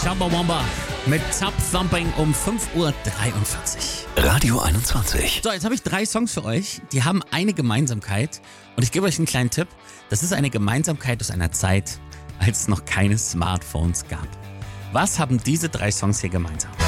Chumbawamba mit Tub Thumping um 5:43 Uhr. Radio 21. So, jetzt habe ich 3 Songs für euch. Die haben eine Gemeinsamkeit. Und ich gebe euch einen kleinen Tipp. Das ist eine Gemeinsamkeit aus einer Zeit, als es noch keine Smartphones gab. Was haben diese 3 Songs hier gemeinsam?